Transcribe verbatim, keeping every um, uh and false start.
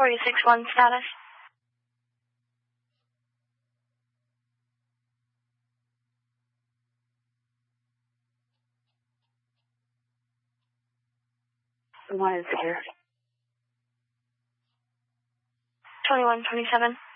forty-six one status. One is here. twenty-one twenty-seven.